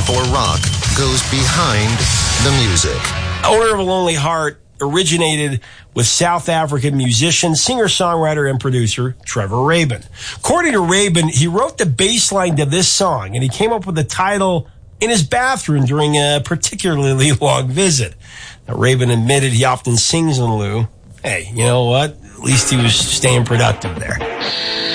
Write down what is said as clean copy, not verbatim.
or rock goes behind the music. Owner of a Lonely Heart originated with South African musician, singer-songwriter, and producer Trevor Rabin. According to Rabin, he wrote the bass line to this song, and he came up with the title in his bathroom during a particularly long visit. Now, Rabin admitted he often sings in Lou. Hey, you know what? At least he was staying productive there.